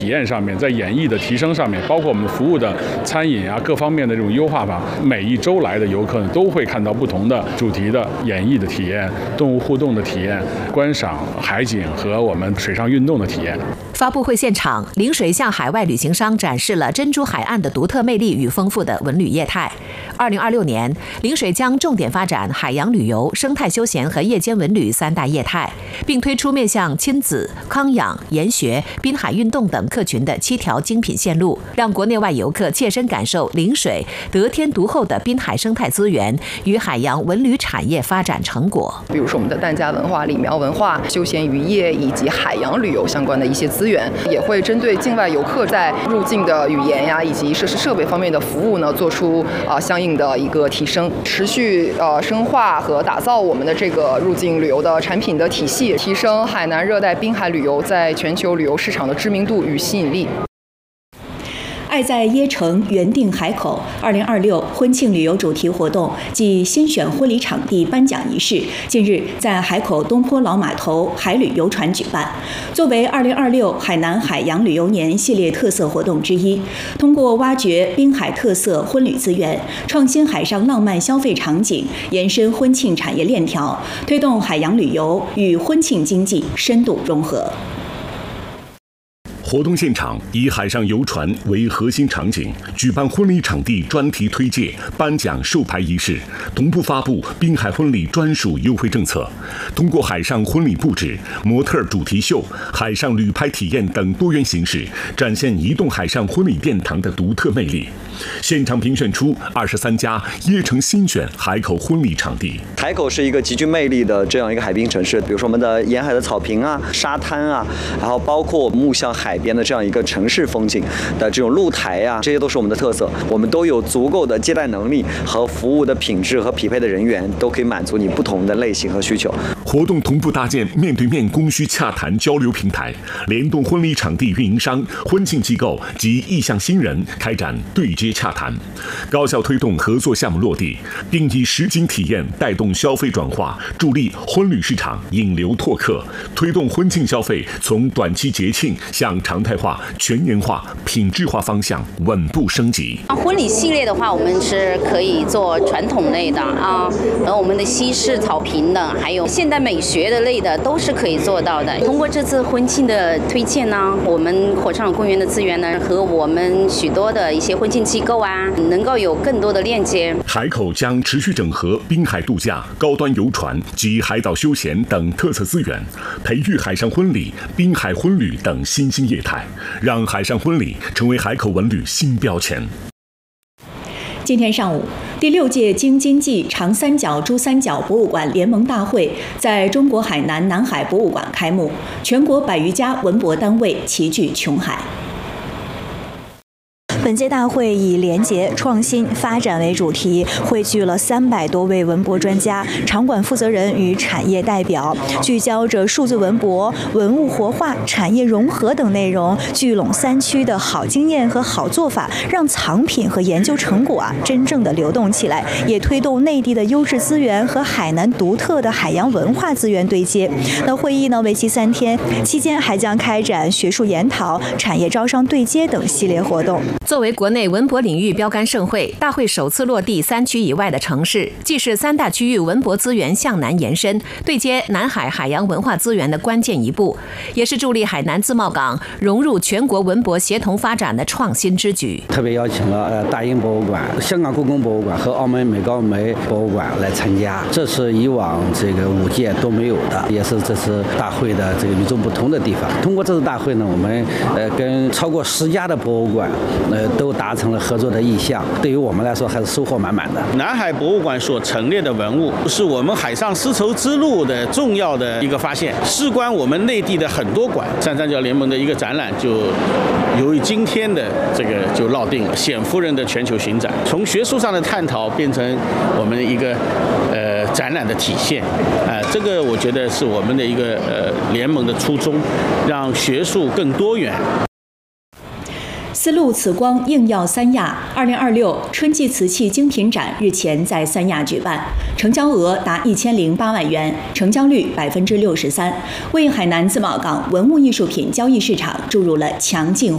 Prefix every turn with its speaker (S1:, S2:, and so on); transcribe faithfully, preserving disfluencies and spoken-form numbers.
S1: 体验上面，在演艺的提升上面，包括我们服务的餐饮啊各方面的这种优化法，每一周来的游客呢都会看到不同的主题的演艺的体验、动物互动的体验、观赏海景和我们水上运动的体验。
S2: 发布会现场，领水向海外旅行商展示了珍珠海岸的独特魅力与丰富的文旅业态。二零二六年，领水将重点发展海洋旅游、生态休闲和夜间文旅三大业态，并推出面向亲子、康养、研学、滨海运动等客群的七条精品线路，让国内外游客切身感受领水得天独厚的滨海生态资源与海洋文旅产业发展成果。
S3: 比如说我们的疍家文化、李苗文化、休闲渔业以及海洋旅游相关的一些资源，也会针对境外游客在入境的语言呀以及设施设备方面的服务呢，做出啊、呃、相应的一个提升，持续呃深化和打造我们的这个入境旅游的产品的体系，提升海南热带滨海旅游在全球旅游市场的知名度与吸引力。
S4: 爱在椰城原定海口二零二六婚庆旅游主题活动暨新选婚礼场地颁奖仪式近日在海口东坡老码头海旅游船举办。作为二零二六海南海洋旅游年系列特色活动之一，通过挖掘滨海特色婚旅资源，创新海上浪漫消费场景，延伸婚庆产业链条，推动海洋旅游与婚庆经济深度融合。
S5: 活动现场以海上游船为核心场景，举办婚礼场地专题推介、颁奖授牌仪式，同步发布滨海婚礼专属优惠政策。通过海上婚礼布置、模特主题秀、海上旅拍体验等多元形式，展现移动海上婚礼殿堂的独特魅力。现场评选出二十三家椰城新选海口婚礼场地。
S6: 海口是一个极具魅力的这样一个海滨城市，比如说我们的沿海的草坪啊、沙滩啊，然后包括目向海边的这样一个城市风景的这种露台啊，这些都是我们的特色。我们都有足够的接待能力和服务的品质和匹配的人员，都可以满足你不同的类型和需求。
S5: 活动同步搭建面对面供需洽谈交流平台，联动婚礼场地运营商、婚庆机构及意向新人开展对接洽谈，高效推动合作项目落地，并以实景体验带动消费转化，助力婚旅市场引流拓客，推动婚庆消费从短期节庆向常态化、全年化、品质化方向稳步升级。
S7: 婚礼系列的话，我们是可以做传统类的啊，然后我们的西式草坪的，还有现代美学的类的，都是可以做到的。通过这次婚庆的推荐呢，我们火车港公园的资源呢，和我们许多的一些婚庆机构啊，能够有更多的链接。
S5: 海口将持续整合滨海度假、高端游船及海岛休闲等特色资源，培育海上婚礼、滨海婚旅等新兴业态，让海上婚礼成为海口文旅新标签。
S4: 今天上午，第六届京津冀长三角珠三角博物馆联盟大会在中国海南南海博物馆开幕，全国百余家文博单位齐聚琼海。
S8: 本届大会以廉洁、创新、发展为主题，汇聚了三百多位文博专家、场馆负责人与产业代表，聚焦着数字文博、文物活化、产业融合等内容，聚拢三区的好经验和好做法，让藏品和研究成果啊真正的流动起来，也推动内地的优质资源和海南独特的海洋文化资源对接。那会议呢为期三天，期间还将开展学术研讨、产业招商对接等系列活动。
S2: 作为国内文博领域标杆盛会，大会首次落地三区以外的城市，既是三大区域文博资源向南延伸、对接南海海洋文化资源的关键一步，也是助力海南自贸港融入全国文博协同发展的创新之举。
S9: 特别邀请了呃大英博物馆、香港故宫博物馆和澳门美高梅博物馆来参加，这是以往这个五届都没有的，也是这次大会的这个与众不同的地方。通过这次大会呢，我们呃跟超过十家的博物馆呃都达成了合作的意向，对于我们来说还是收获满满的。
S10: 南海博物馆所陈列的文物是我们海上丝绸之路的重要的一个发现，事关我们内地的很多馆。三三角联盟的一个展览就由于今天的这个就落定了冼夫人的全球巡展，从学术上的探讨变成我们一个呃展览的体现，啊、呃，这个我觉得是我们的一个呃联盟的初衷，让学术更多元。
S4: 丝路紫光应耀三亚二零二六春季瓷器精品展日前在三亚举办，成交额达一千零八万元，成交率百分之六十三，为海南自贸港文物艺术品交易市场注入了强劲